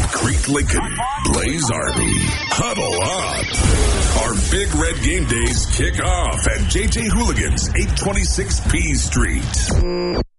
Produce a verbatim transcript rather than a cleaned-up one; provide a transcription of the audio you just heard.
Crete Lincoln, Blaze Arby, huddle up. Our Big Red Game Days kick off at J J Hooligans, eight twenty-six P Street.